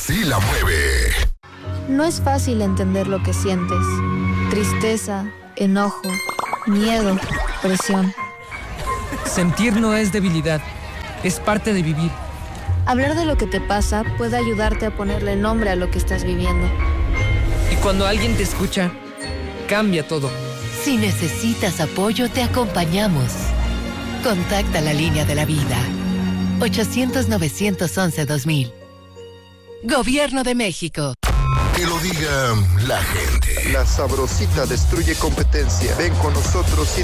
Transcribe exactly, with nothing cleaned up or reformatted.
sí la mueve. No es fácil entender lo que sientes. Tristeza, enojo, miedo, presión. Sentir no es debilidad, es parte de vivir. Hablar de lo que te pasa puede ayudarte a ponerle nombre a lo que estás viviendo. Y cuando alguien te escucha, cambia todo. Si necesitas apoyo, te acompañamos. Contacta la línea de la vida. ochocientos, novecientos once, dos mil. Gobierno de México. Que lo diga la gente. La Sabrosita destruye competencia. Ven con nosotros y